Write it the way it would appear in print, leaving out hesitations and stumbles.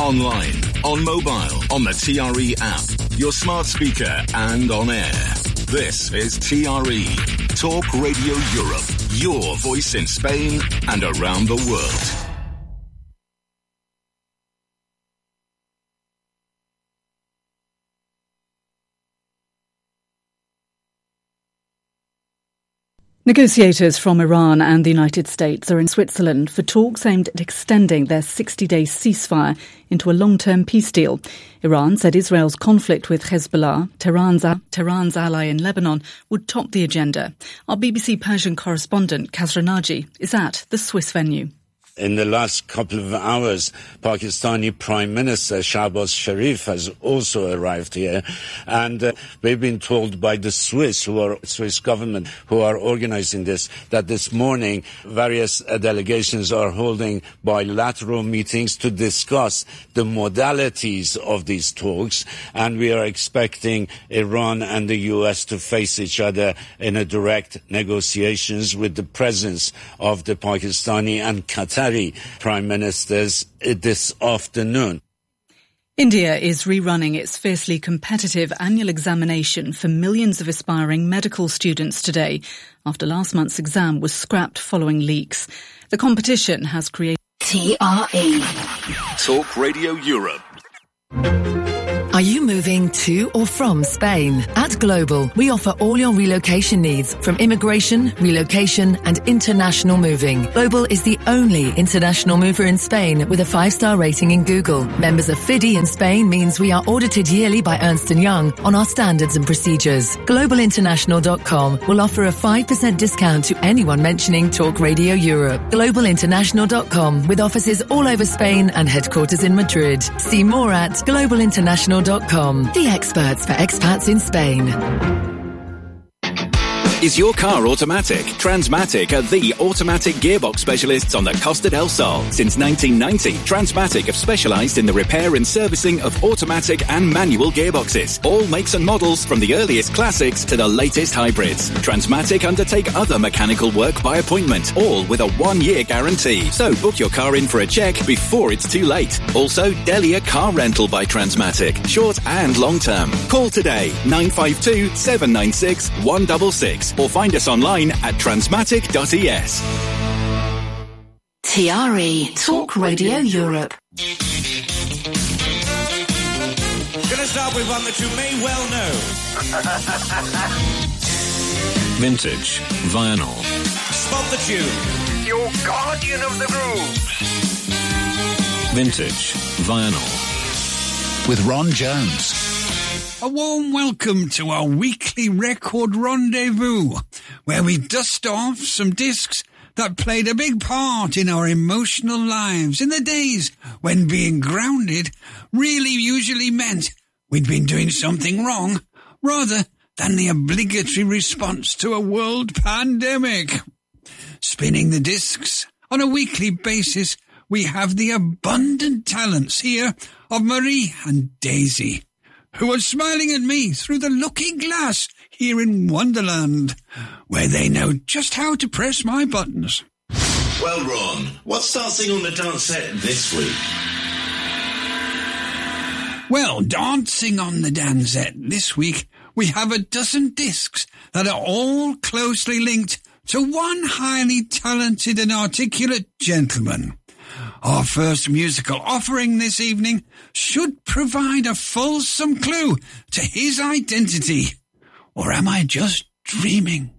online, on mobile, on the TRE app, your smart speaker and on air. This is TRE, Talk Radio Europe, your voice in Spain and around the world. Negotiators from Iran and the United States are in Switzerland for talks aimed at extending their 60-day ceasefire into a long-term peace deal. Iran said Israel's conflict with Hezbollah, Tehran's ally in Lebanon, would top the agenda. Our BBC Persian correspondent, Kazra Naji, is at the Swiss venue. In the last couple of hours, Pakistani Prime Minister Shahbaz Sharif has also arrived here. And we've been told by the Swiss government who are organizing this, that this morning various delegations are holding bilateral meetings to discuss the modalities of these talks. And we are expecting Iran and the US to face each other in a direct negotiations with the presence of the Pakistani and Qatari Prime Ministers this afternoon. India is rerunning its fiercely competitive annual examination for millions of aspiring medical students today, after last month's exam was scrapped following leaks. The competition has created TRE, Talk Radio Europe. Are you moving to or from Spain? At Global, we offer all your relocation needs, from immigration, relocation and international moving. Global is the only international mover in Spain with a 5-star rating in Google. Members of FIDI in Spain means we are audited yearly by Ernst & Young on our standards and procedures. GlobalInternational.com will offer a 5% discount to anyone mentioning Talk Radio Europe. GlobalInternational.com, with offices all over Spain and headquarters in Madrid. See more at GlobalInternational.com. The experts for expats in Spain. Is your car automatic? Transmatic are the automatic gearbox specialists on the Costa del Sol. Since 1990, Transmatic have specialised in the repair and servicing of automatic and manual gearboxes. All makes and models, from the earliest classics to the latest hybrids. Transmatic undertake other mechanical work by appointment, all with a 1-year guarantee. So book your car in for a check before it's too late. Also, Delia Car Rental by Transmatic, short and long term. Call today, 952 796 166. Or find us online at transmatic.es. TRE, Talk Radio Europe. Gonna start with one that you may well know. Vintage vinyl. Spot the tune. Your guardian of the grooves. Vintage vinyl. With Ron Jones. A warm welcome to our weekly record rendezvous, where we dust off some discs that played a big part in our emotional lives in the days when being grounded really usually meant we'd been doing something wrong, rather than the obligatory response to a world pandemic. Spinning the discs on a weekly basis, we have the abundant talents here of Marie and Daisy, who are smiling at me through the looking glass here in Wonderland, where they know just how to press my buttons. Well, Ron, what's dancing on the dance set this week? Well, dancing on the dance set this week, we have a dozen discs that are all closely linked to one highly talented and articulate gentleman. Our first musical offering this evening should provide a fulsome clue to his identity. Or am I just dreaming?